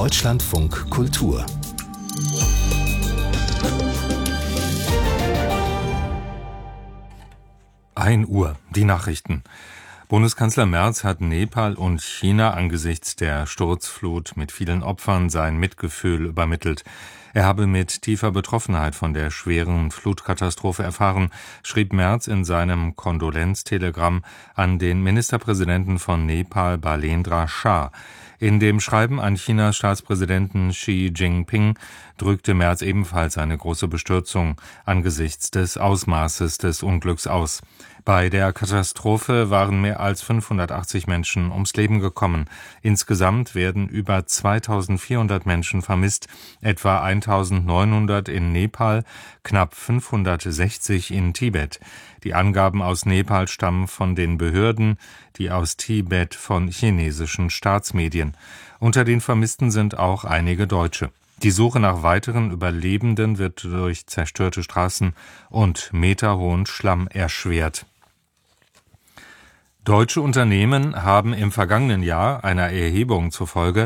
Deutschlandfunk Kultur 1 Uhr, die Nachrichten. Bundeskanzler Merz hat Nepal und China angesichts der Sturzflut mit vielen Opfern sein Mitgefühl übermittelt. Er habe mit tiefer Betroffenheit von der schweren Flutkatastrophe erfahren, schrieb Merz in seinem Kondolenztelegramm an den Ministerpräsidenten von Nepal, Balendra Shah. In dem Schreiben an Chinas Staatspräsidenten Xi Jinping drückte Merz ebenfalls eine große Bestürzung angesichts des Ausmaßes des Unglücks aus. Bei der Katastrophe waren mehr als 580 Menschen ums Leben gekommen. Insgesamt werden über 2400 Menschen vermisst, etwa 1900 in Nepal, knapp 560 in Tibet. Die Angaben aus Nepal stammen von den Behörden, die aus Tibet von chinesischen Staatsmedien. Unter den Vermissten sind auch einige Deutsche. Die Suche nach weiteren Überlebenden wird durch zerstörte Straßen und meterhohen Schlamm erschwert. Deutsche Unternehmen haben im vergangenen Jahr einer Erhebung zufolge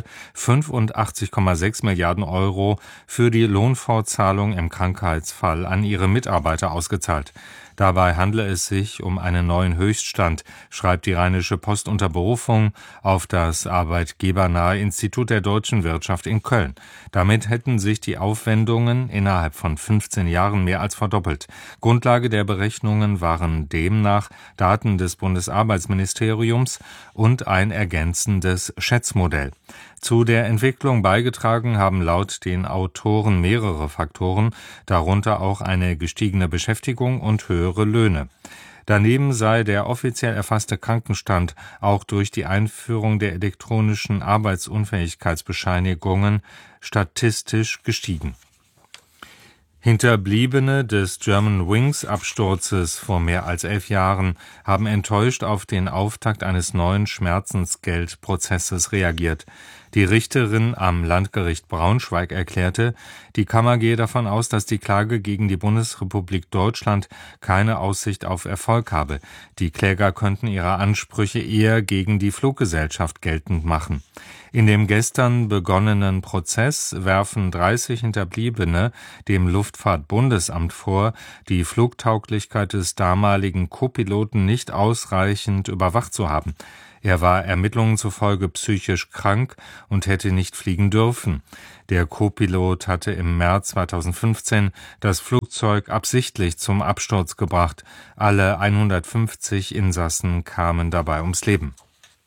85,6 Milliarden Euro für die Lohnfortzahlung im Krankheitsfall an ihre Mitarbeiter ausgezahlt. Dabei handle es sich um einen neuen Höchststand, schreibt die Rheinische Post unter Berufung auf das arbeitgebernahe Institut der deutschen Wirtschaft in Köln. Damit hätten sich die Aufwendungen innerhalb von 15 Jahren mehr als verdoppelt. Grundlage der Berechnungen waren demnach Daten des Bundesarbeitsministeriums und ein ergänzendes Schätzmodell. Zu der Entwicklung beigetragen haben laut den Autoren mehrere Faktoren, darunter auch eine gestiegene Beschäftigung und höhere Löhne. Daneben sei der offiziell erfasste Krankenstand auch durch die Einführung der elektronischen Arbeitsunfähigkeitsbescheinigungen statistisch gestiegen. Hinterbliebene des Germanwings-Absturzes vor mehr als 11 Jahren haben enttäuscht auf den Auftakt eines neuen Schmerzensgeldprozesses reagiert. Die Richterin am Landgericht Braunschweig erklärte, die Kammer gehe davon aus, dass die Klage gegen die Bundesrepublik Deutschland keine Aussicht auf Erfolg habe. Die Kläger könnten ihre Ansprüche eher gegen die Fluggesellschaft geltend machen. In dem gestern begonnenen Prozess werfen 30 Hinterbliebene dem Luftfahrtbundesamt vor, die Flugtauglichkeit des damaligen Co-Piloten nicht ausreichend überwacht zu haben. Er war Ermittlungen zufolge psychisch krank und hätte nicht fliegen dürfen. Der Co-Pilot hatte im März 2015 das Flugzeug absichtlich zum Absturz gebracht. Alle 150 Insassen kamen dabei ums Leben.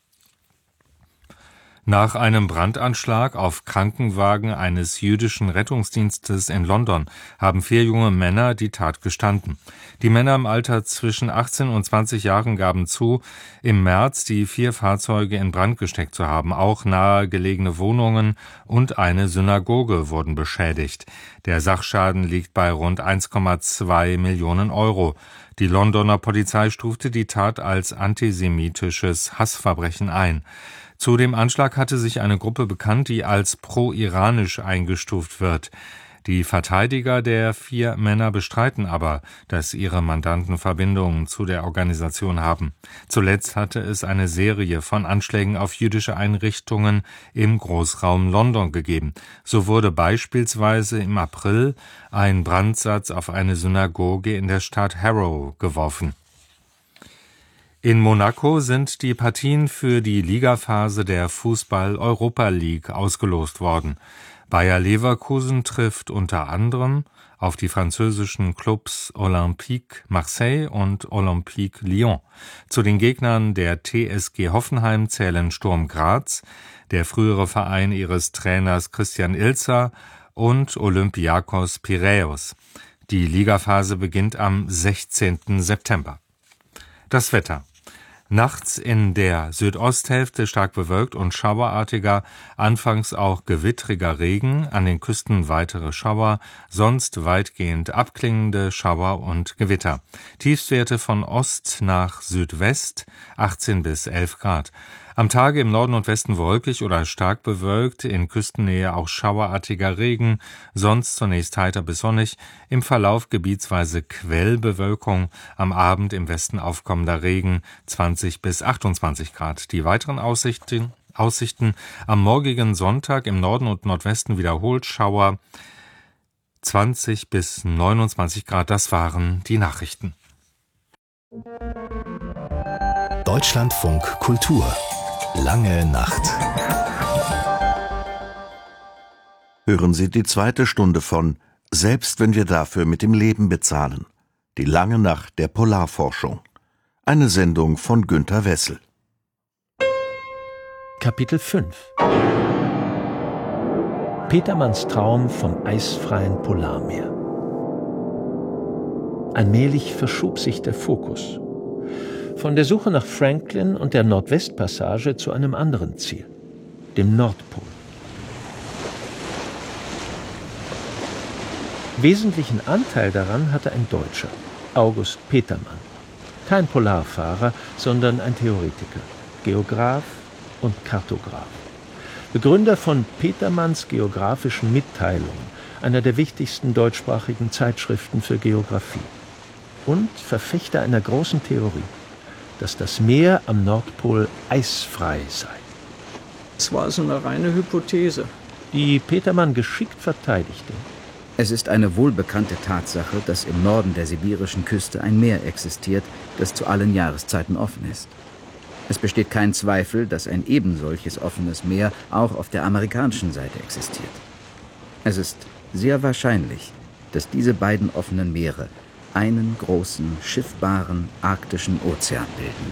Nach einem Brandanschlag auf Krankenwagen eines jüdischen Rettungsdienstes in London haben 4 junge Männer die Tat gestanden. Die Männer im Alter zwischen 18 und 20 Jahren gaben zu, im März die 4 Fahrzeuge in Brand gesteckt zu haben. Auch nahegelegene Wohnungen und eine Synagoge wurden beschädigt. Der Sachschaden liegt bei rund 1,2 Millionen Euro. Die Londoner Polizei stufte die Tat als antisemitisches Hassverbrechen ein. Zu dem Anschlag hatte sich eine Gruppe bekannt, die als pro-iranisch eingestuft wird. Die Verteidiger der 4 Männer bestreiten aber, dass ihre Mandanten Verbindungen zu der Organisation haben. Zuletzt hatte es eine Serie von Anschlägen auf jüdische Einrichtungen im Großraum London gegeben. So wurde beispielsweise im April ein Brandsatz auf eine Synagoge in der Stadt Harrow geworfen. In Monaco sind die Partien für die Ligaphase der Fußball-Europa League ausgelost worden. Bayer Leverkusen trifft unter anderem auf die französischen Clubs Olympique Marseille und Olympique Lyon. Zu den Gegnern der TSG Hoffenheim zählen Sturm Graz, der frühere Verein ihres Trainers Christian Ilzer, und Olympiakos Piräus. Die Ligaphase beginnt am 16. September. Das Wetter. Nachts in der Südosthälfte stark bewölkt und schauerartiger, anfangs auch gewittriger Regen, an den Küsten weitere Schauer, sonst weitgehend abklingende Schauer und Gewitter. Tiefstwerte von Ost nach Südwest 18 bis 11 Grad. Am Tage im Norden und Westen wolkig oder stark bewölkt, in Küstennähe auch schauerartiger Regen, sonst zunächst heiter bis sonnig, im Verlauf gebietsweise Quellbewölkung, am Abend im Westen aufkommender Regen 20 bis 28 Grad. Die weiteren Aussichten Aussichten am morgigen Sonntag im Norden und Nordwesten wiederholt Schauer, 20 bis 29 Grad. Das waren die Nachrichten. Deutschlandfunk Kultur. Lange Nacht. Hören Sie die zweite Stunde von Selbst wenn wir dafür mit dem Leben bezahlen. Die lange Nacht der Polarforschung. Eine Sendung von Günter Wessel. Kapitel 5. Petermanns Traum vom eisfreien Polarmeer. Allmählich verschob sich der Fokus. Von der Suche nach Franklin und der Nordwestpassage zu einem anderen Ziel, dem Nordpol. Wesentlichen Anteil daran hatte ein Deutscher, August Petermann. Kein Polarfahrer, sondern ein Theoretiker, Geograph und Kartograph. Begründer von Petermanns geografischen Mitteilungen, einer der wichtigsten deutschsprachigen Zeitschriften für Geographie. Und Verfechter einer großen Theorie, dass das Meer am Nordpol eisfrei sei. Es war so eine reine Hypothese, die Petermann geschickt verteidigte. Es ist eine wohlbekannte Tatsache, dass im Norden der sibirischen Küste ein Meer existiert, das zu allen Jahreszeiten offen ist. Es besteht kein Zweifel, dass ein ebensolches offenes Meer auch auf der amerikanischen Seite existiert. Es ist sehr wahrscheinlich, dass diese beiden offenen Meere einen großen, schiffbaren arktischen Ozean bilden.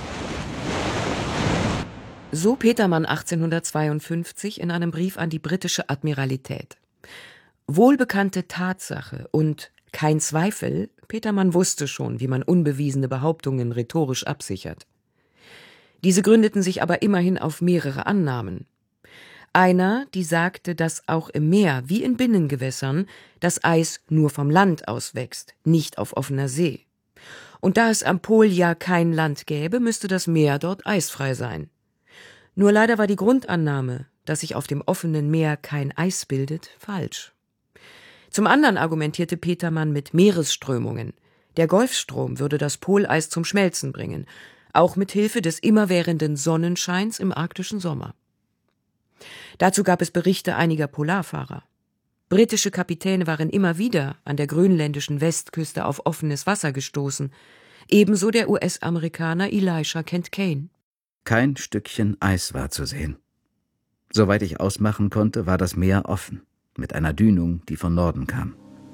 So Petermann 1852 in einem Brief an die britische Admiralität. Wohlbekannte Tatsache und kein Zweifel, Petermann wusste schon, wie man unbewiesene Behauptungen rhetorisch absichert. Diese gründeten sich aber immerhin auf mehrere Annahmen. Einer, die sagte, dass auch im Meer wie in Binnengewässern das Eis nur vom Land aus wächst, nicht auf offener See. Und da es am Pol ja kein Land gäbe, müsste das Meer dort eisfrei sein. Nur leider war die Grundannahme, dass sich auf dem offenen Meer kein Eis bildet, falsch. Zum anderen argumentierte Petermann mit Meeresströmungen. Der Golfstrom würde das Poleis zum Schmelzen bringen, auch mit Hilfe des immerwährenden Sonnenscheins im arktischen Sommer. Dazu gab es Berichte einiger Polarfahrer. Britische Kapitäne waren immer wieder an der grönländischen Westküste auf offenes Wasser gestoßen, ebenso der US-Amerikaner Elisha Kent Kane. Kein Stückchen Eis war zu sehen. Soweit ich ausmachen konnte, war das Meer offen, mit einer Dünung, die von Norden kam.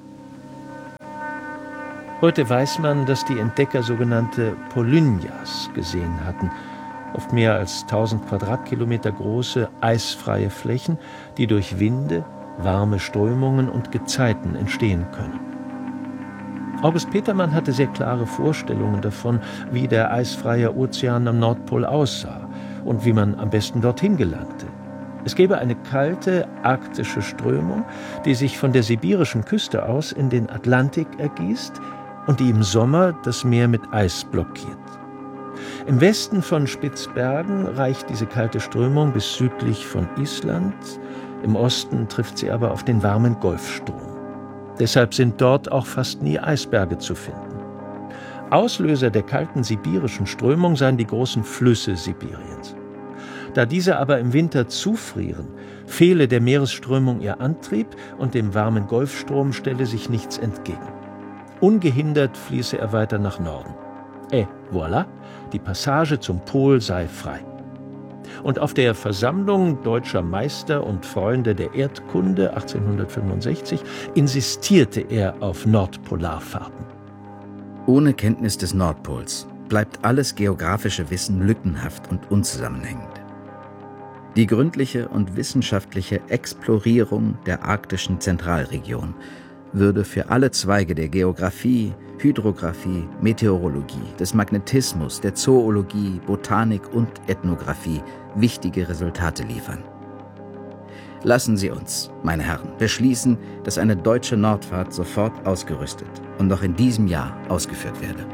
Heute weiß man, dass die Entdecker sogenannte Polynjas gesehen hatten, oft mehr als 1000 Quadratkilometer große, eisfreie Flächen, die durch Winde, warme Strömungen und Gezeiten entstehen können. August Petermann hatte sehr klare Vorstellungen davon, wie der eisfreie Ozean am Nordpol aussah und wie man am besten dorthin gelangte. Es gäbe eine kalte, arktische Strömung, die sich von der sibirischen Küste aus in den Atlantik ergießt und die im Sommer das Meer mit Eis blockiert. Im Westen von Spitzbergen reicht diese kalte Strömung bis südlich von Island, im Osten trifft sie aber auf den warmen Golfstrom. Deshalb sind dort auch fast nie Eisberge zu finden. Auslöser der kalten sibirischen Strömung seien die großen Flüsse Sibiriens. Da diese aber im Winter zufrieren, fehle der Meeresströmung ihr Antrieb und dem warmen Golfstrom stelle sich nichts entgegen. Ungehindert fließe er weiter nach Norden. Et voilà, die Passage zum Pol sei frei. Und auf der Versammlung deutscher Meister und Freunde der Erdkunde 1865 insistierte er auf Nordpolarfahrten. Ohne Kenntnis des Nordpols bleibt alles geografische Wissen lückenhaft und unzusammenhängend. Die gründliche und wissenschaftliche Explorierung der arktischen Zentralregion würde für alle Zweige der Geographie, Hydrographie, Meteorologie, des Magnetismus, der Zoologie, Botanik und Ethnographie wichtige Resultate liefern. Lassen Sie uns, meine Herren, beschließen, dass eine deutsche Nordfahrt sofort ausgerüstet und noch in diesem Jahr ausgeführt werde.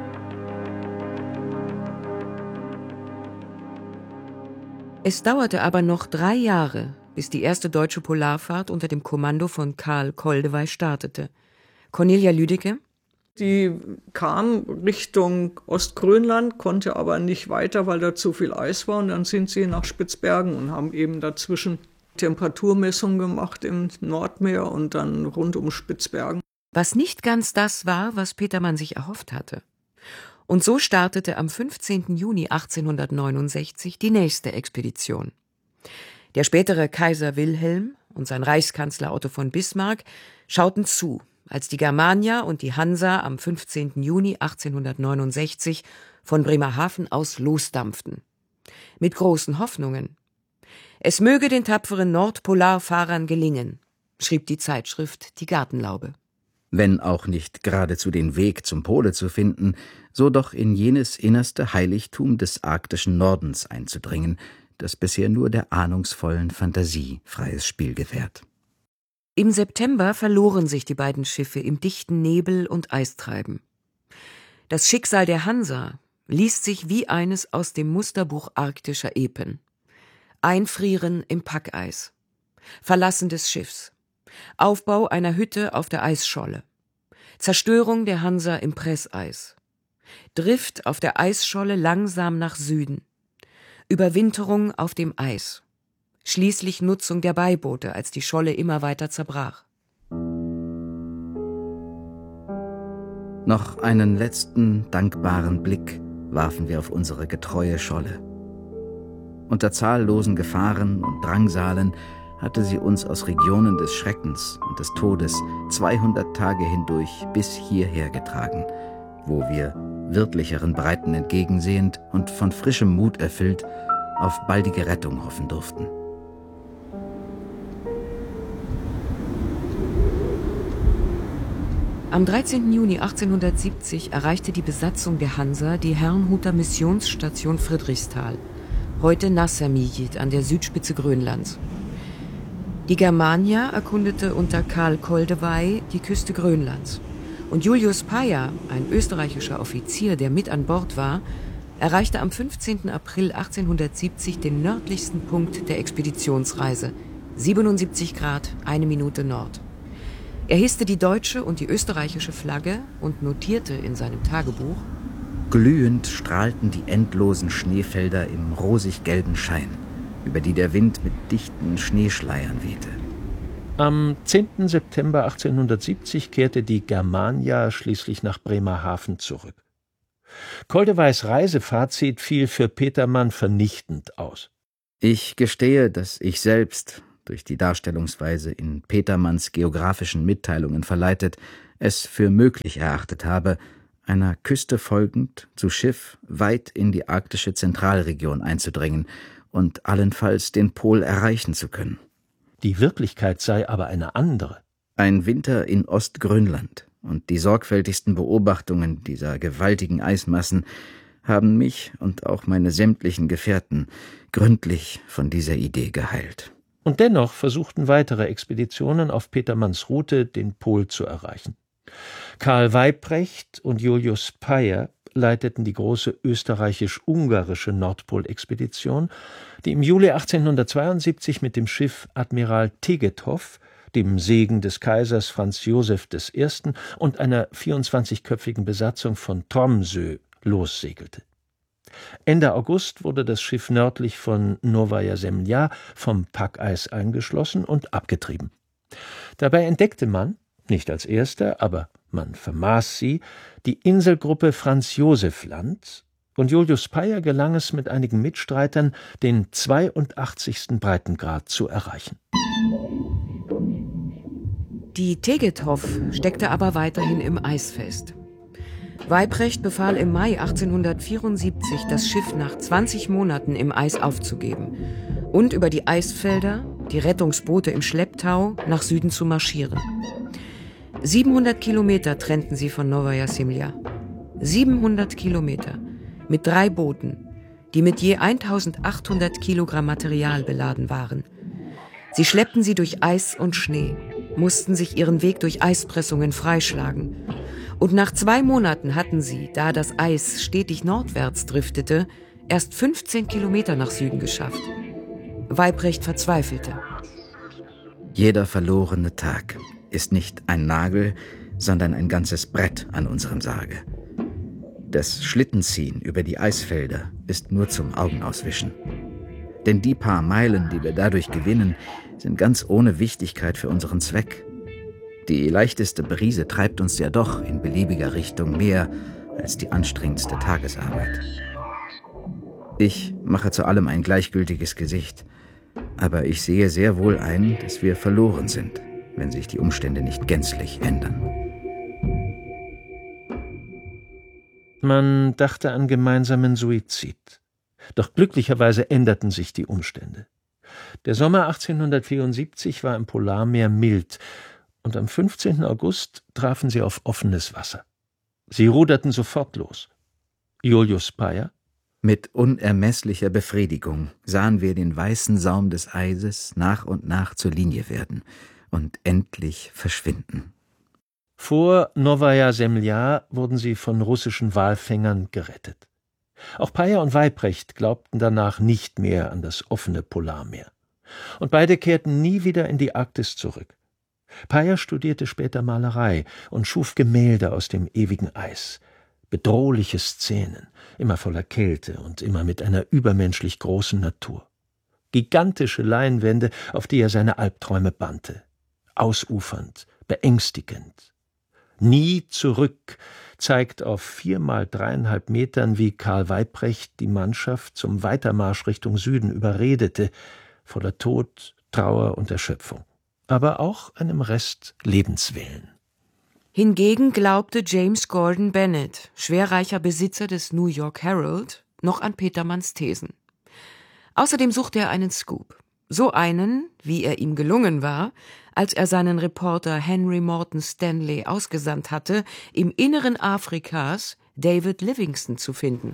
Es dauerte aber noch 3 Jahre, bis die erste deutsche Polarfahrt unter dem Kommando von Karl Koldewey startete. Cornelia Lüdecke: Die kam Richtung Ostgrönland, konnte aber nicht weiter, weil da zu viel Eis war. Und dann sind sie nach Spitzbergen und haben eben dazwischen Temperaturmessungen gemacht im Nordmeer und dann rund um Spitzbergen. Was nicht ganz das war, was Petermann sich erhofft hatte. Und so startete am 15. Juni 1869 die nächste Expedition. Der spätere Kaiser Wilhelm und sein Reichskanzler Otto von Bismarck schauten zu, als die Germania und die Hansa am 15. Juni 1869 von Bremerhaven aus losdampften. Mit großen Hoffnungen. Es möge den tapferen Nordpolarfahrern gelingen, schrieb die Zeitschrift Die Gartenlaube. Wenn auch nicht geradezu den Weg zum Pole zu finden, so doch in jenes innerste Heiligtum des arktischen Nordens einzudringen, das bisher nur der ahnungsvollen Fantasie freies Spiel gewährt. Im September verloren sich die beiden Schiffe im dichten Nebel und Eistreiben. Das Schicksal der Hansa liest sich wie eines aus dem Musterbuch arktischer Epen. Einfrieren im Packeis, Verlassen des Schiffs, Aufbau einer Hütte auf der Eisscholle, Zerstörung der Hansa im Presseis, Drift auf der Eisscholle langsam nach Süden, Überwinterung auf dem Eis, schließlich Nutzung der Beiboote, als die Scholle immer weiter zerbrach. Noch einen letzten dankbaren Blick warfen wir auf unsere getreue Scholle. Unter zahllosen Gefahren und Drangsalen hatte sie uns aus Regionen des Schreckens und des Todes 200 Tage hindurch bis hierher getragen, wo wir, wirtlicheren Breiten entgegensehend und von frischem Mut erfüllt, auf baldige Rettung hoffen durften. Am 13. Juni 1870 erreichte die Besatzung der Hansa die Herrnhuter Missionsstation Friedrichsthal, heute Nassamijit an der Südspitze Grönlands. Die Germania erkundete unter Karl Koldewey die Küste Grönlands. Und Julius Payer, ein österreichischer Offizier, der mit an Bord war, erreichte am 15. April 1870 den nördlichsten Punkt der Expeditionsreise, 77 Grad, 1 Minute Nord. Er hisste die deutsche und die österreichische Flagge und notierte in seinem Tagebuch: Glühend strahlten die endlosen Schneefelder im rosig-gelben Schein, über die der Wind mit dichten Schneeschleiern wehte. Am 10. September 1870 kehrte die Germania schließlich nach Bremerhaven zurück. Koldeweys Reisefazit fiel für Petermann vernichtend aus. Ich gestehe, dass ich selbst, durch die Darstellungsweise in Petermanns geografischen Mitteilungen verleitet, es für möglich erachtet habe, einer Küste folgend zu Schiff weit in die arktische Zentralregion einzudringen und allenfalls den Pol erreichen zu können. Die Wirklichkeit sei aber eine andere. Ein Winter in Ostgrönland und die sorgfältigsten Beobachtungen dieser gewaltigen Eismassen haben mich und auch meine sämtlichen Gefährten gründlich von dieser Idee geheilt. Und dennoch versuchten weitere Expeditionen auf Petermanns Route, den Pol zu erreichen. Karl Weyprecht und Julius Payer leiteten die große österreichisch-ungarische Nordpolexpedition, die im Juli 1872 mit dem Schiff Admiral Tegethoff, dem Segen des Kaisers Franz Joseph I. und einer 24-köpfigen Besatzung von Tromsø lossegelte. Ende August wurde das Schiff nördlich von Novaja Zemlja vom Packeis eingeschlossen und abgetrieben. Dabei entdeckte man, nicht als erster, aber man vermaß sie, die Inselgruppe Franz-Joseph-Land, und Julius Payer gelang es mit einigen Mitstreitern, den 82. Breitengrad zu erreichen. Die Tegethoff steckte aber weiterhin im Eis fest. Weyprecht befahl im Mai 1874, das Schiff nach 20 Monaten im Eis aufzugeben und über die Eisfelder, die Rettungsboote im Schlepptau, nach Süden zu marschieren. 700 Kilometer trennten sie von Novaja Zemlja. 700 Kilometer mit 3 Booten, die mit je 1800 Kilogramm Material beladen waren. Sie schleppten sie durch Eis und Schnee, mussten sich ihren Weg durch Eispressungen freischlagen. Und nach 2 Monaten hatten sie, da das Eis stetig nordwärts driftete, erst 15 Kilometer nach Süden geschafft. Weyprecht verzweifelte. Jeder verlorene Tag ist nicht ein Nagel, sondern ein ganzes Brett an unserem Sarge. Das Schlittenziehen über die Eisfelder ist nur zum Augenauswischen. Denn die paar Meilen, die wir dadurch gewinnen, sind ganz ohne Wichtigkeit für unseren Zweck. Die leichteste Brise treibt uns ja doch in beliebiger Richtung mehr als die anstrengendste Tagesarbeit. Ich mache zu allem ein gleichgültiges Gesicht, aber ich sehe sehr wohl ein, dass wir verloren sind, wenn sich die Umstände nicht gänzlich ändern. Man dachte an gemeinsamen Suizid. Doch glücklicherweise änderten sich die Umstände. Der Sommer 1874 war im Polarmeer mild und am 15. August trafen sie auf offenes Wasser. Sie ruderten sofort los. Julius Payer: Mit unermesslicher Befriedigung sahen wir den weißen Saum des Eises nach und nach zur Linie werden und endlich verschwinden. Vor Nowaja Semlja wurden sie von russischen Walfängern gerettet. Auch Payer und Weyprecht glaubten danach nicht mehr an das offene Polarmeer. Und beide kehrten nie wieder in die Arktis zurück. Payer studierte später Malerei und schuf Gemälde aus dem ewigen Eis. Bedrohliche Szenen, immer voller Kälte und immer mit einer übermenschlich großen Natur. Gigantische Leinwände, auf die er seine Albträume bannte. Ausufernd, beängstigend. Nie zurück zeigt auf 4 mal 3,5 Metern, wie Karl Weyprecht die Mannschaft zum Weitermarsch Richtung Süden überredete, voller Tod, Trauer und Erschöpfung, aber auch einem Rest Lebenswillen. Hingegen glaubte James Gordon Bennett, schwerreicher Besitzer des New York Herald, noch an Petermanns Thesen. Außerdem suchte er einen Scoop. So einen, wie er ihm gelungen war, als er seinen Reporter Henry Morton Stanley ausgesandt hatte, im Inneren Afrikas David Livingstone zu finden.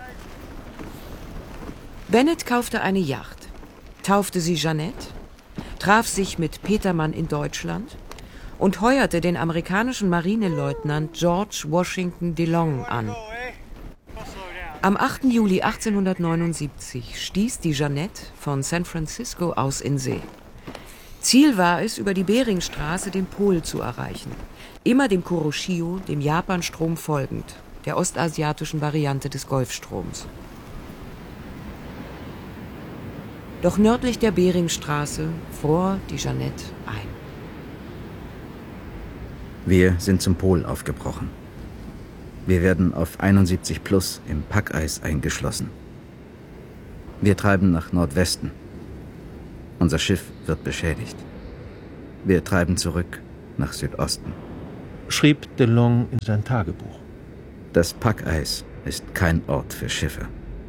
Bennett kaufte eine Yacht, taufte sie Jeannette, traf sich mit Petermann in Deutschland und heuerte den amerikanischen Marineleutnant George Washington DeLong an. Am 8. Juli 1879 stieß die Jeannette von San Francisco aus in See. Ziel war es, über die Beringstraße den Pol zu erreichen, immer dem Kuroshio, dem Japanstrom folgend, der ostasiatischen Variante des Golfstroms. Doch nördlich der Beringstraße fror die Jeannette ein. Wir sind zum Pol aufgebrochen. Wir werden auf 71 plus im Packeis eingeschlossen. Wir treiben nach Nordwesten. Unser Schiff wird beschädigt. Wir treiben zurück nach Südosten. Schrieb DeLong in sein Tagebuch. Das Packeis ist kein Ort für Schiffe.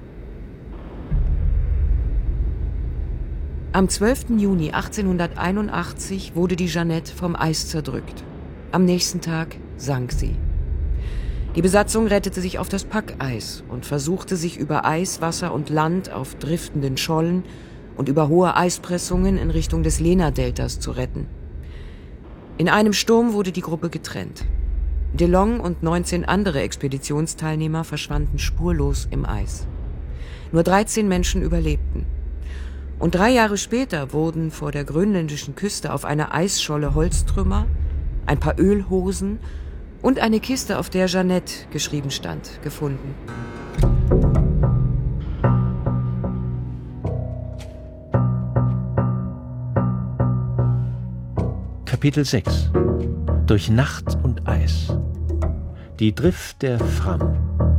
Am 12. Juni 1881 wurde die Jeannette vom Eis zerdrückt. Am nächsten Tag sank sie. Die Besatzung rettete sich auf das Packeis und versuchte sich über Eis, Wasser und Land auf driftenden Schollen und über hohe Eispressungen in Richtung des Lena-Deltas zu retten. In einem Sturm wurde die Gruppe getrennt. DeLong und 19 andere Expeditionsteilnehmer verschwanden spurlos im Eis. Nur 13 Menschen überlebten. Und 3 Jahre später wurden vor der grönländischen Küste auf einer Eisscholle Holztrümmer, ein paar Ölhosen und eine Kiste, auf der Jeannette geschrieben stand, gefunden. Kapitel 6: Durch Nacht und Eis. Die Drift der Fram.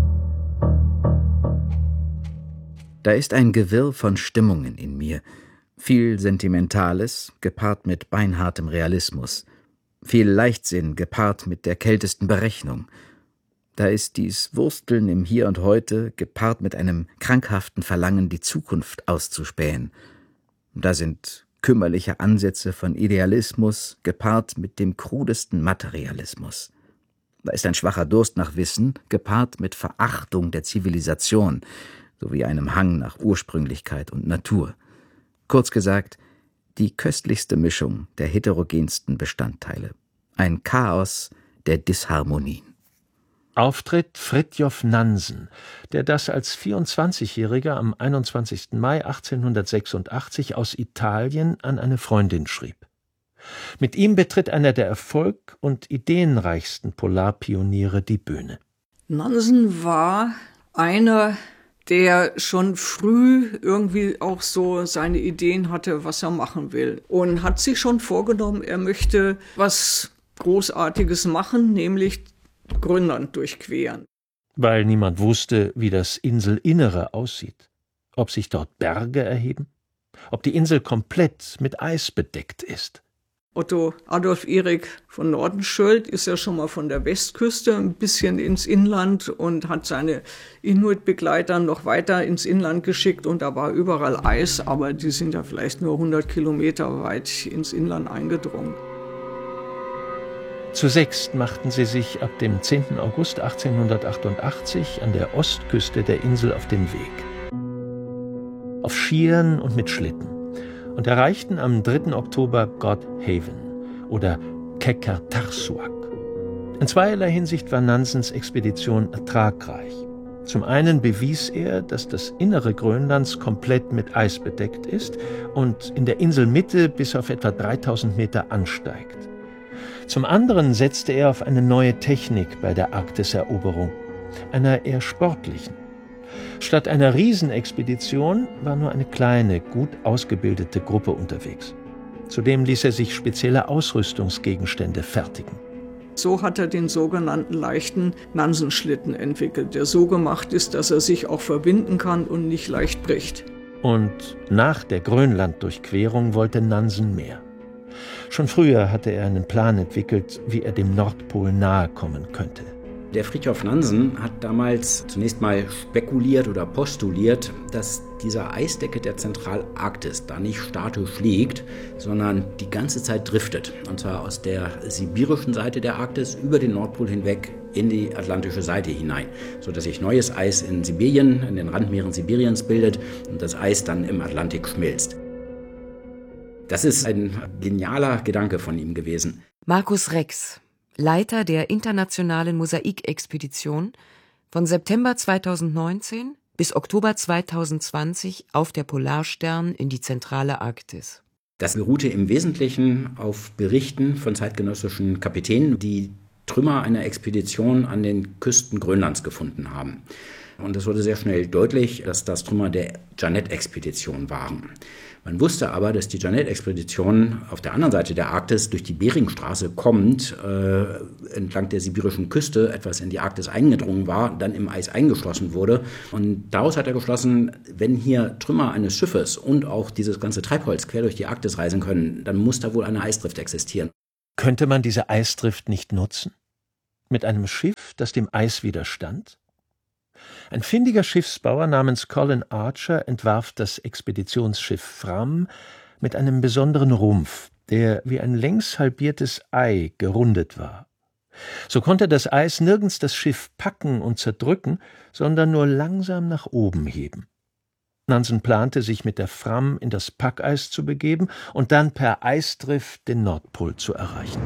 Da ist ein Gewirr von Stimmungen in mir. Viel Sentimentales, gepaart mit beinhartem Realismus. Viel Leichtsinn, gepaart mit der kältesten Berechnung. Da ist dies Wursteln im Hier und Heute, gepaart mit einem krankhaften Verlangen, die Zukunft auszuspähen. Da sind kümmerliche Ansätze von Idealismus, gepaart mit dem krudesten Materialismus. Da ist ein schwacher Durst nach Wissen, gepaart mit Verachtung der Zivilisation, sowie einem Hang nach Ursprünglichkeit und Natur. Kurz gesagt, die köstlichste Mischung der heterogensten Bestandteile. Ein Chaos der Disharmonien. Auftritt Fridtjof Nansen, der das als 24-Jähriger am 21. Mai 1886 aus Italien an eine Freundin schrieb. Mit ihm betritt einer der erfolg- und ideenreichsten Polarpioniere die Bühne. Nansen war einer, der schon früh irgendwie auch so seine Ideen hatte, was er machen will. Und hat sich schon vorgenommen, er möchte was Großartiges machen, nämlich Grönland durchqueren. Weil niemand wusste, wie das Inselinnere aussieht. Ob sich dort Berge erheben, ob die Insel komplett mit Eis bedeckt ist. Otto Adolf Erik von Nordenskjöld ist ja schon mal von der Westküste ein bisschen ins Inland und hat seine Inuit-Begleiter noch weiter ins Inland geschickt und da war überall Eis, aber die sind ja vielleicht nur 100 Kilometer weit ins Inland eingedrungen. Zu sechst machten sie sich ab dem 10. August 1888 an der Ostküste der Insel auf den Weg. Auf Skiern und mit Schlitten. Und erreichten am 3. Oktober Godhaven oder Qeqertarsuaq. In zweierlei Hinsicht war Nansens Expedition ertragreich. Zum einen bewies er, dass das Innere Grönlands komplett mit Eis bedeckt ist und in der Inselmitte bis auf etwa 3000 Meter ansteigt. Zum anderen setzte er auf eine neue Technik bei der Arktiseroberung, einer eher sportlichen. Statt einer Riesenexpedition war nur eine kleine, gut ausgebildete Gruppe unterwegs. Zudem ließ er sich spezielle Ausrüstungsgegenstände fertigen. So hat er den sogenannten leichten Nansenschlitten entwickelt, der so gemacht ist, dass er sich auch verbinden kann und nicht leicht bricht. Und nach der Grönlanddurchquerung wollte Nansen mehr. Schon früher hatte er einen Plan entwickelt, wie er dem Nordpol nahe kommen könnte. Der Fridtjof Nansen hat damals zunächst mal spekuliert oder postuliert, dass diese Eisdecke der Zentralarktis da nicht statisch liegt, sondern die ganze Zeit driftet. Und zwar aus der sibirischen Seite der Arktis über den Nordpol hinweg in die atlantische Seite hinein, sodass sich neues Eis in Sibirien, in den Randmeeren Sibiriens bildet und das Eis dann im Atlantik schmilzt. Das ist ein genialer Gedanke von ihm gewesen. Markus Rex, Leiter der internationalen Mosaikexpedition, von September 2019 bis Oktober 2020 auf der Polarstern in die zentrale Arktis. Das beruhte im Wesentlichen auf Berichten von zeitgenössischen Kapitänen, die Trümmer einer Expedition an den Küsten Grönlands gefunden haben. Und es wurde sehr schnell deutlich, dass das Trümmer der Jeannette-Expedition waren. Man wusste aber, dass die Jeannette-Expedition auf der anderen Seite der Arktis durch die Beringstraße kommend, entlang der sibirischen Küste etwas in die Arktis eingedrungen war, dann im Eis eingeschlossen wurde. Und daraus hat er geschlossen, wenn hier Trümmer eines Schiffes und auch dieses ganze Treibholz quer durch die Arktis reisen können, dann muss da wohl eine Eisdrift existieren. Könnte man diese Eisdrift nicht nutzen? Mit einem Schiff, das dem Eis widerstand? Ein findiger Schiffsbauer namens Colin Archer entwarf das Expeditionsschiff Fram mit einem besonderen Rumpf, der wie ein längs halbiertes Ei gerundet war. So konnte das Eis nirgends das Schiff packen und zerdrücken, sondern nur langsam nach oben heben. Nansen plante, sich mit der Fram in das Packeis zu begeben und dann per Eisdrift den Nordpol zu erreichen.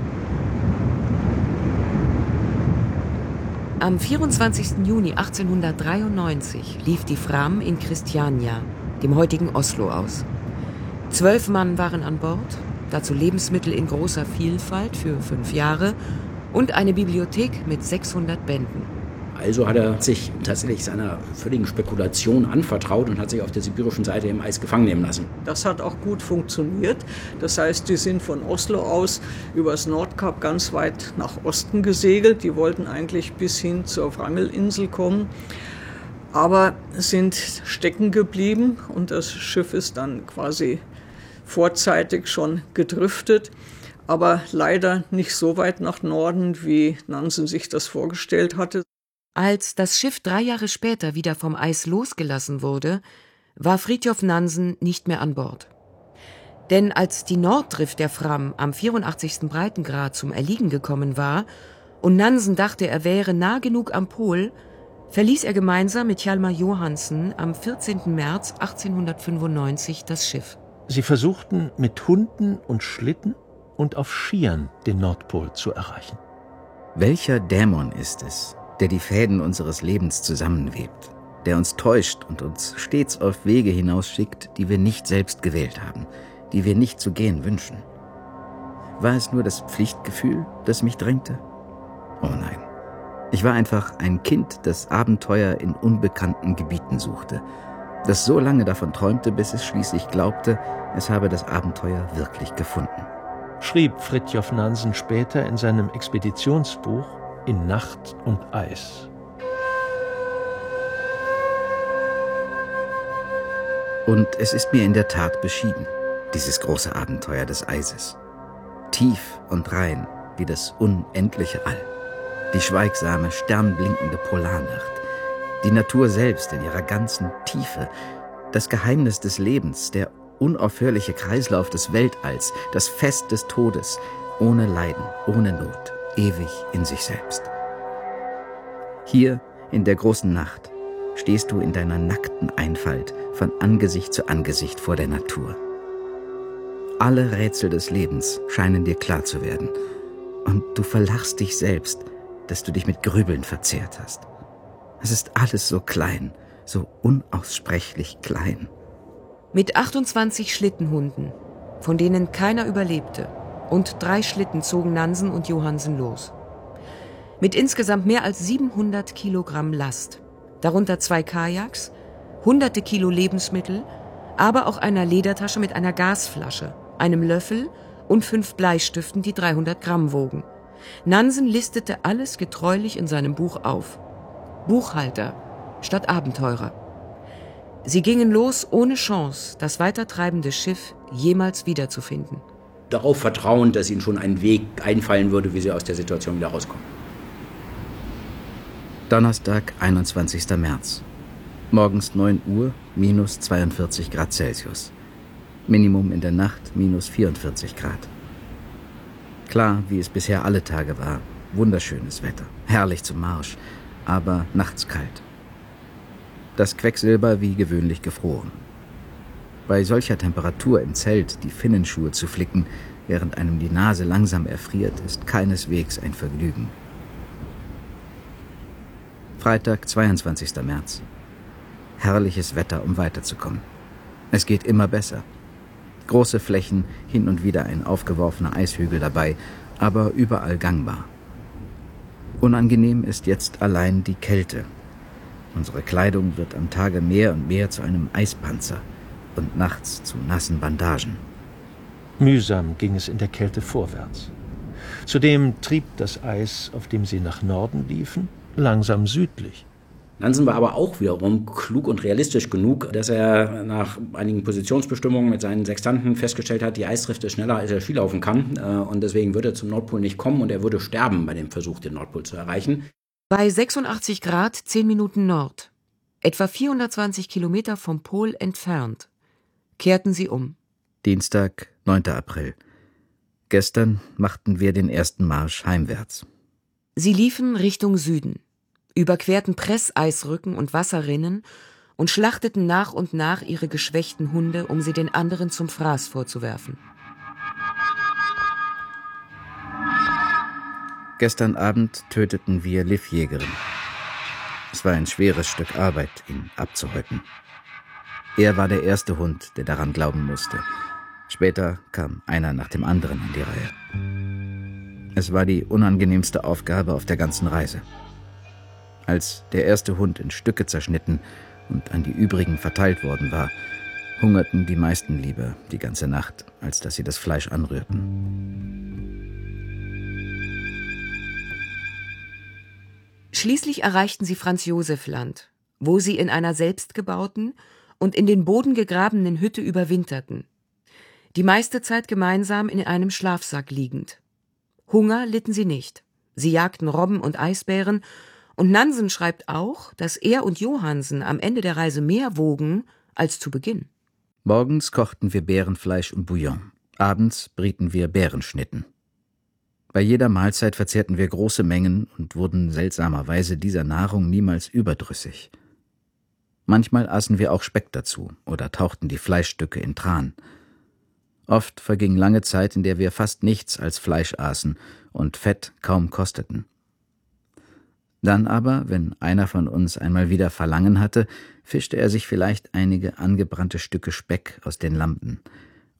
Am 24. Juni 1893 lief die Fram in Christiania, dem heutigen Oslo, aus. 12 Mann waren an Bord, dazu Lebensmittel in großer Vielfalt für 5 Jahre und eine Bibliothek mit 600 Bänden. Also hat er sich tatsächlich seiner völligen Spekulation anvertraut und hat sich auf der sibirischen Seite im Eis gefangen nehmen lassen. Das hat auch gut funktioniert. Das heißt, die sind von Oslo aus übers Nordkap ganz weit nach Osten gesegelt. Die wollten eigentlich bis hin zur Wrangelinsel kommen, aber sind stecken geblieben und das Schiff ist dann quasi vorzeitig schon gedriftet. Aber leider nicht so weit nach Norden, wie Nansen sich das vorgestellt hatte. Als das Schiff 3 Jahre später wieder vom Eis losgelassen wurde, war Fridtjof Nansen nicht mehr an Bord. Denn als die Norddrift der Fram am 84. Breitengrad zum Erliegen gekommen war und Nansen dachte, er wäre nah genug am Pol, verließ er gemeinsam mit Hjalmar Johansen am 14. März 1895 das Schiff. Sie versuchten mit Hunden und Schlitten und auf Skiern den Nordpol zu erreichen. Welcher Dämon ist es, der die Fäden unseres Lebens zusammenwebt, der uns täuscht und uns stets auf Wege hinausschickt, die wir nicht selbst gewählt haben, die wir nicht zu gehen wünschen? War es nur das Pflichtgefühl, das mich drängte? Oh nein. Ich war einfach ein Kind, das Abenteuer in unbekannten Gebieten suchte, das so lange davon träumte, bis es schließlich glaubte, es habe das Abenteuer wirklich gefunden. Schrieb Fridtjof Nansen später in seinem Expeditionsbuch In Nacht und Eis. Und es ist mir in der Tat beschieden, dieses große Abenteuer des Eises. Tief und rein wie das unendliche All. Die schweigsame, sternblinkende Polarnacht. Die Natur selbst in ihrer ganzen Tiefe. Das Geheimnis des Lebens, der unaufhörliche Kreislauf des Weltalls, das Fest des Todes, ohne Leiden, ohne Not, ewig in sich selbst. Hier in der großen Nacht stehst du in deiner nackten Einfalt von Angesicht zu Angesicht vor der Natur. Alle Rätsel des Lebens scheinen dir klar zu werden. Und du verlachst dich selbst, dass du dich mit Grübeln verzehrt hast. Es ist alles so klein, so unaussprechlich klein. Mit 28 Schlittenhunden, von denen keiner überlebte, und 3 Schlitten zogen Nansen und Johansen los. Mit insgesamt mehr als 700 Kilogramm Last, darunter 2 Kajaks, hunderte Kilo Lebensmittel, aber auch einer Ledertasche mit einer Gasflasche, einem Löffel und 5 Bleistiften, die 300 Gramm wogen. Nansen listete alles getreulich in seinem Buch auf. Buchhalter statt Abenteurer. Sie gingen los ohne Chance, das weitertreibende Schiff jemals wiederzufinden. Darauf vertrauen, dass ihnen schon ein Weg einfallen würde, wie sie aus der Situation wieder rauskommen. Donnerstag, 21. März. Morgens 9 Uhr, minus 42 Grad Celsius. Minimum in der Nacht, minus 44 Grad. Klar, wie es bisher alle Tage war. Wunderschönes Wetter, herrlich zum Marsch, aber nachts kalt. Das Quecksilber wie gewöhnlich gefroren. Bei solcher Temperatur im Zelt die Finnenschuhe zu flicken, während einem die Nase langsam erfriert, ist keineswegs ein Vergnügen. Freitag, 22. März. Herrliches Wetter, um weiterzukommen. Es geht immer besser. Große Flächen, hin und wieder ein aufgeworfener Eishügel dabei, aber überall gangbar. Unangenehm ist jetzt allein die Kälte. Unsere Kleidung wird am Tage mehr und mehr zu einem Eispanzer und nachts zu nassen Bandagen. Mühsam ging es in der Kälte vorwärts. Zudem trieb das Eis, auf dem sie nach Norden liefen, langsam südlich. Nansen war aber auch wiederum klug und realistisch genug, dass er nach einigen Positionsbestimmungen mit seinen Sextanten festgestellt hat, die Eisdrift ist schneller, als er Skilaufen kann. Und deswegen würde er zum Nordpol nicht kommen und er würde sterben bei dem Versuch, den Nordpol zu erreichen. Bei 86 Grad 10 Minuten Nord, etwa 420 Kilometer vom Pol entfernt, kehrten sie um. Dienstag, 9. April. Gestern machten wir den ersten Marsch heimwärts. Sie liefen Richtung Süden, überquerten Presseisrücken und Wasserrinnen und schlachteten nach und nach ihre geschwächten Hunde, um sie den anderen zum Fraß vorzuwerfen. Gestern Abend töteten wir Livjägerin. Es war ein schweres Stück Arbeit, ihn abzuhäuten. Er war der erste Hund, der daran glauben musste. Später kam einer nach dem anderen an die Reihe. Es war die unangenehmste Aufgabe auf der ganzen Reise. Als der erste Hund in Stücke zerschnitten und an die übrigen verteilt worden war, hungerten die meisten lieber die ganze Nacht, als dass sie das Fleisch anrührten. Schließlich erreichten sie Franz-Josef-Land, wo sie in einer selbstgebauten und in den Boden gegrabenen Hütte überwinterten. Die meiste Zeit gemeinsam in einem Schlafsack liegend. Hunger litten sie nicht. Sie jagten Robben und Eisbären, und Nansen schreibt auch, dass er und Johansen am Ende der Reise mehr wogen als zu Beginn. Morgens kochten wir Bärenfleisch und Bouillon. Abends brieten wir Bärenschnitten. Bei jeder Mahlzeit verzehrten wir große Mengen und wurden seltsamerweise dieser Nahrung niemals überdrüssig. Manchmal aßen wir auch Speck dazu oder tauchten die Fleischstücke in Tran. Oft verging lange Zeit, in der wir fast nichts als Fleisch aßen und Fett kaum kosteten. Dann aber, wenn einer von uns einmal wieder Verlangen hatte, fischte er sich vielleicht einige angebrannte Stücke Speck aus den Lampen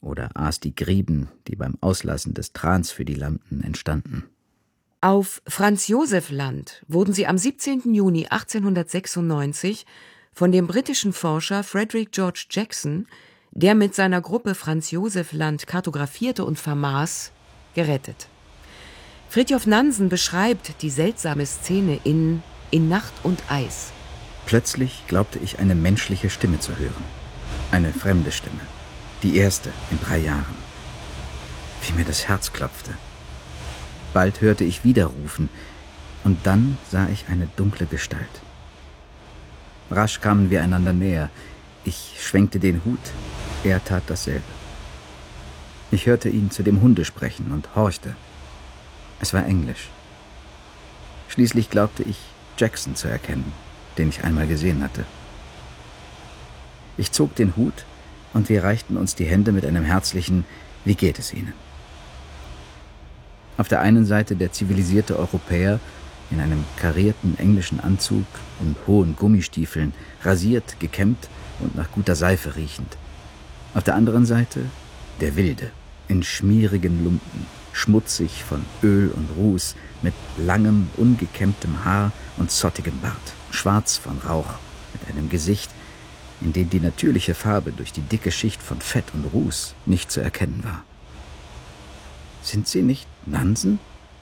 oder aß die Grieben, die beim Auslassen des Trans für die Lampen entstanden. Auf Franz-Joseph-Land wurden sie am 17. Juni 1896 von dem britischen Forscher Frederick George Jackson, der mit seiner Gruppe Franz-Joseph-Land kartografierte und vermaß, gerettet. Fridtjof Nansen beschreibt die seltsame Szene in Nacht und Eis. Plötzlich glaubte ich, eine menschliche Stimme zu hören. Eine fremde Stimme. Die erste in 3 Jahren. Wie mir das Herz klopfte. Bald hörte ich wieder rufen, und dann sah ich eine dunkle Gestalt. Rasch kamen wir einander näher. Ich schwenkte den Hut, er tat dasselbe. Ich hörte ihn zu dem Hunde sprechen und horchte. Es war Englisch. Schließlich glaubte ich, Jackson zu erkennen, den ich einmal gesehen hatte. Ich zog den Hut und wir reichten uns die Hände mit einem herzlichen »Wie geht es Ihnen?« Auf der einen Seite der zivilisierte Europäer in einem karierten englischen Anzug und hohen Gummistiefeln, rasiert, gekämmt und nach guter Seife riechend. Auf der anderen Seite der Wilde, in schmierigen Lumpen, schmutzig von Öl und Ruß, mit langem, ungekämmtem Haar und zottigem Bart, schwarz von Rauch, mit einem Gesicht, in dem die natürliche Farbe durch die dicke Schicht von Fett und Ruß nicht zu erkennen war. »Sind Sie nicht Nansen?«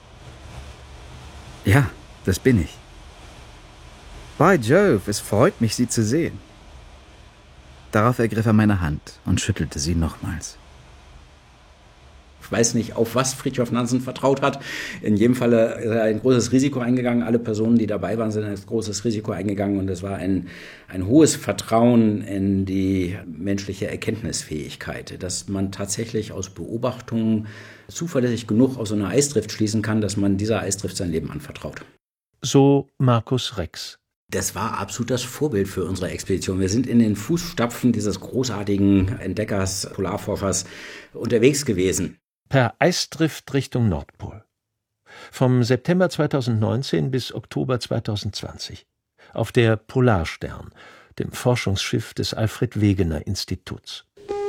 »Ja, das bin ich.« »By Jove, es freut mich, Sie zu sehen.« Darauf ergriff er meine Hand und schüttelte sie nochmals. Ich weiß nicht, auf was Fridtjof Nansen vertraut hat. In jedem Fall ist er ein großes Risiko eingegangen. Alle Personen, die dabei waren, sind ein großes Risiko eingegangen. Und es war ein hohes Vertrauen in die menschliche Erkenntnisfähigkeit, dass man tatsächlich aus Beobachtungen zuverlässig genug aus so einer Eisdrift schließen kann, dass man dieser Eisdrift sein Leben anvertraut. So Markus Rex. Das war absolut das Vorbild für unsere Expedition. Wir sind in den Fußstapfen dieses großartigen Entdeckers, Polarforschers unterwegs gewesen. Per Eisdrift Richtung Nordpol. Vom September 2019 bis Oktober 2020. Auf der Polarstern, dem Forschungsschiff des Alfred Wegener Instituts.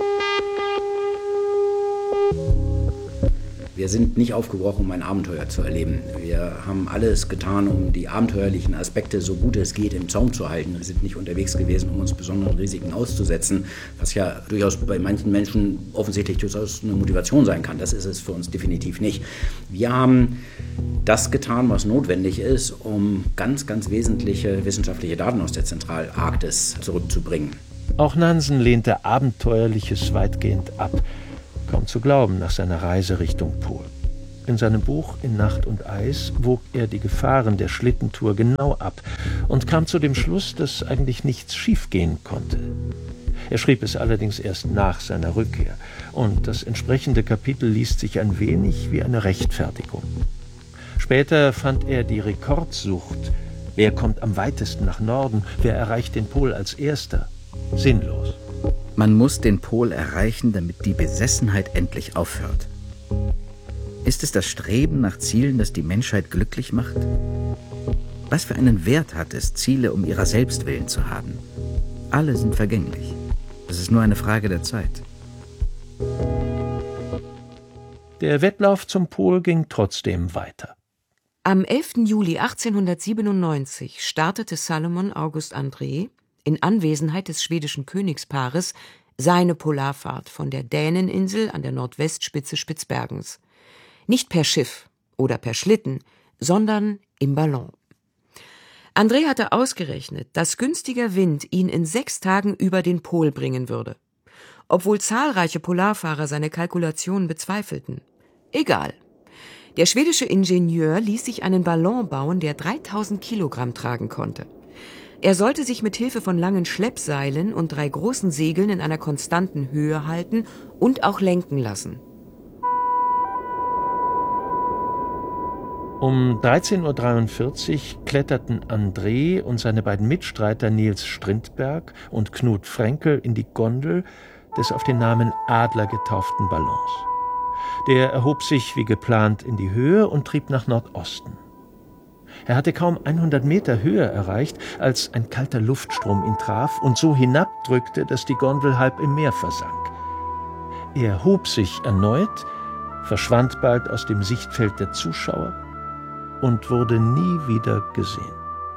Wir sind nicht aufgebrochen, um ein Abenteuer zu erleben. Wir haben alles getan, um die abenteuerlichen Aspekte, so gut es geht, im Zaum zu halten. Wir sind nicht unterwegs gewesen, um uns besonderen Risiken auszusetzen, was ja durchaus bei manchen Menschen offensichtlich durchaus eine Motivation sein kann. Das ist es für uns definitiv nicht. Wir haben das getan, was notwendig ist, um ganz, ganz wesentliche wissenschaftliche Daten aus der Zentralarktis zurückzubringen. Auch Nansen lehnte Abenteuerliches weitgehend ab. Kaum zu glauben nach seiner Reise Richtung Pol. In seinem Buch »In Nacht und Eis« wog er die Gefahren der Schlittentour genau ab und kam zu dem Schluss, dass eigentlich nichts schiefgehen konnte. Er schrieb es allerdings erst nach seiner Rückkehr, und das entsprechende Kapitel liest sich ein wenig wie eine Rechtfertigung. Später fand er die Rekordsucht, wer kommt am weitesten nach Norden, wer erreicht den Pol als Erster, sinnlos. Man muss den Pol erreichen, damit die Besessenheit endlich aufhört. Ist es das Streben nach Zielen, das die Menschheit glücklich macht? Was für einen Wert hat es, Ziele um ihrer selbst willen zu haben? Alle sind vergänglich. Es ist nur eine Frage der Zeit. Der Wettlauf zum Pol ging trotzdem weiter. Am 11. Juli 1897 startete Salomon August André in Anwesenheit des schwedischen Königspaares seine Polarfahrt von der Däneninsel an der Nordwestspitze Spitzbergens. Nicht per Schiff oder per Schlitten, sondern im Ballon. André hatte ausgerechnet, dass günstiger Wind ihn in 6 Tagen über den Pol bringen würde. Obwohl zahlreiche Polarfahrer seine Kalkulationen bezweifelten. Egal. Der schwedische Ingenieur ließ sich einen Ballon bauen, der 3000 Kilogramm tragen konnte. Er sollte sich mit Hilfe von langen Schleppseilen und 3 großen Segeln in einer konstanten Höhe halten und auch lenken lassen. Um 13:43 Uhr kletterten André und seine beiden Mitstreiter Niels Strindberg und Knut Frenkel in die Gondel des auf den Namen Adler getauften Ballons. Der erhob sich wie geplant in die Höhe und trieb nach Nordosten. Er hatte kaum 100 Meter Höhe erreicht, als ein kalter Luftstrom ihn traf und so hinabdrückte, dass die Gondel halb im Meer versank. Er hob sich erneut, verschwand bald aus dem Sichtfeld der Zuschauer und wurde nie wieder gesehen.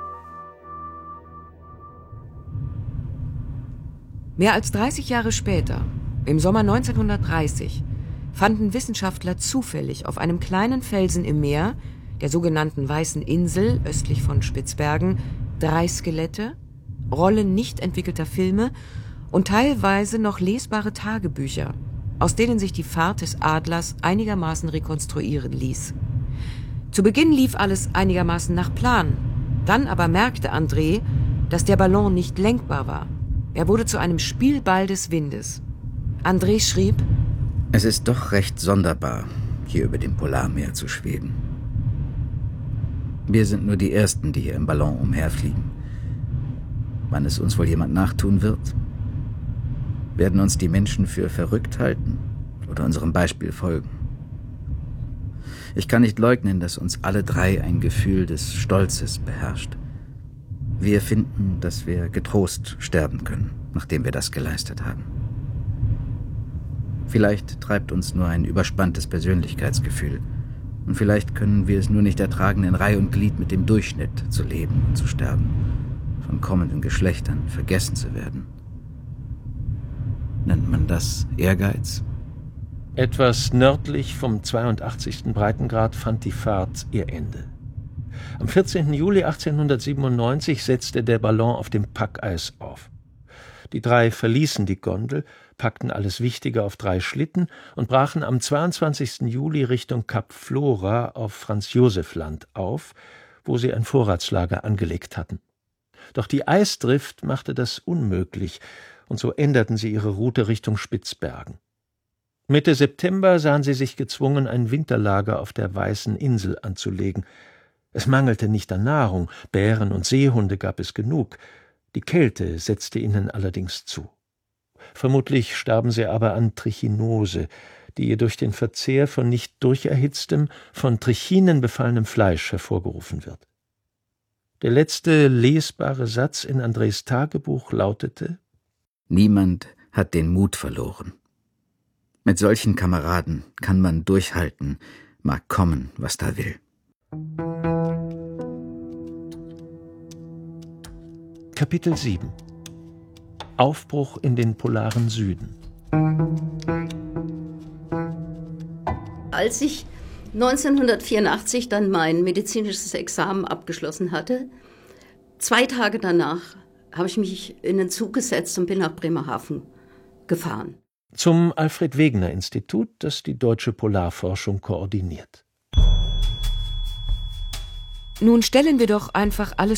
Mehr als 30 Jahre später, im Sommer 1930, fanden Wissenschaftler zufällig auf einem kleinen Felsen im Meer, der sogenannten Weißen Insel östlich von Spitzbergen, 3 Skelette, Rollen nicht entwickelter Filme und teilweise noch lesbare Tagebücher, aus denen sich die Fahrt des Adlers einigermaßen rekonstruieren ließ. Zu Beginn lief alles einigermaßen nach Plan. Dann aber merkte André, dass der Ballon nicht lenkbar war. Er wurde zu einem Spielball des Windes. André schrieb: Es ist doch recht sonderbar, hier über dem Polarmeer zu schweben. Wir sind nur die Ersten, die hier im Ballon umherfliegen. Wann es uns wohl jemand nachtun wird? Werden uns die Menschen für verrückt halten oder unserem Beispiel folgen? Ich kann nicht leugnen, dass uns alle 3 ein Gefühl des Stolzes beherrscht. Wir finden, dass wir getrost sterben können, nachdem wir das geleistet haben. Vielleicht treibt uns nur ein überspanntes Persönlichkeitsgefühl. Und vielleicht können wir es nur nicht ertragen, in Reih und Glied mit dem Durchschnitt zu leben und zu sterben, von kommenden Geschlechtern vergessen zu werden. Nennt man das Ehrgeiz? Etwas nördlich vom 82. Breitengrad fand die Fahrt ihr Ende. Am 14. Juli 1897 setzte der Ballon auf dem Packeis auf. Die 3 verließen die Gondel, packten alles Wichtige auf 3 Schlitten und brachen am 22. Juli Richtung Kap Flora auf Franz-Josef-Land auf, wo sie ein Vorratslager angelegt hatten. Doch die Eisdrift machte das unmöglich, und so änderten sie ihre Route Richtung Spitzbergen. Mitte September sahen sie sich gezwungen, ein Winterlager auf der Weißen Insel anzulegen. Es mangelte nicht an Nahrung, Bären und Seehunde gab es genug. Die Kälte setzte ihnen allerdings zu. Vermutlich starben sie aber an Trichinose, die ihr durch den Verzehr von nicht durcherhitztem, von Trichinen befallenem Fleisch hervorgerufen wird. Der letzte lesbare Satz in Andrés Tagebuch lautete: Niemand hat den Mut verloren. Mit solchen Kameraden kann man durchhalten, mag kommen, was da will. Kapitel 7 Aufbruch in den polaren Süden. Als ich 1984 dann mein medizinisches Examen abgeschlossen hatte, 2 Tage danach habe ich mich in den Zug gesetzt und bin nach Bremerhaven gefahren. Zum Alfred-Wegener-Institut, das die deutsche Polarforschung koordiniert. Nun stellen wir doch einfach alles